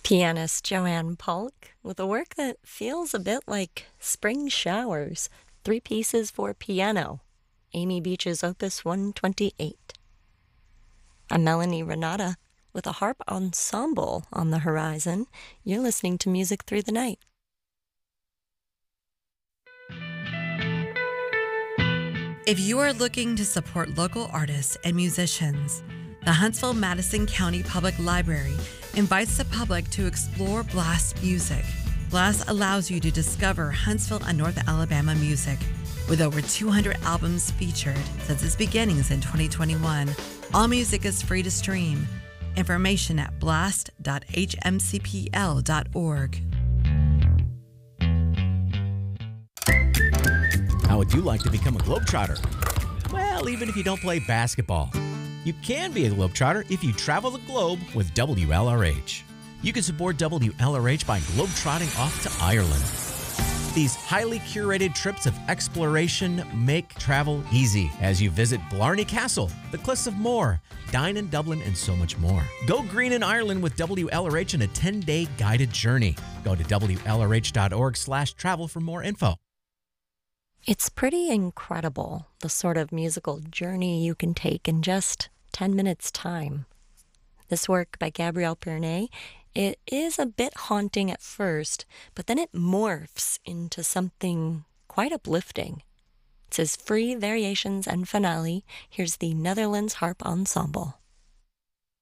Pianist Joanne Polk with a work that feels a bit like spring showers, 3 pieces for piano, Amy Beach's Opus 128. I'm Melanie Renata with a harp ensemble on the horizon. You're listening to Music Through the Night. If you are looking to support local artists and musicians, the Huntsville-Madison County Public Library invites the public to explore Blast Music. Blast allows you to discover Huntsville and North Alabama music. With over 200 albums featured since its beginnings in 2021, all music is free to stream. Information at blast.hmcpl.org. How would you like to become a Globetrotter? Well, even if you don't play basketball, you can be a Globetrotter if you travel the globe with WLRH. You can support WLRH by globetrotting off to Ireland. These highly curated trips of exploration make travel easy as you visit Blarney Castle, the Cliffs of Moher, dine in Dublin, and so much more. Go green in Ireland with WLRH in a 10-day guided journey. Go to WLRH.org/travel for more info. It's pretty incredible, the sort of musical journey you can take in just 10 minutes' time. This work by Gabrielle Pernet, it is a bit haunting at first, but then it morphs into something quite uplifting. It says free variations and finale. Here's the Netherlands Harp Ensemble.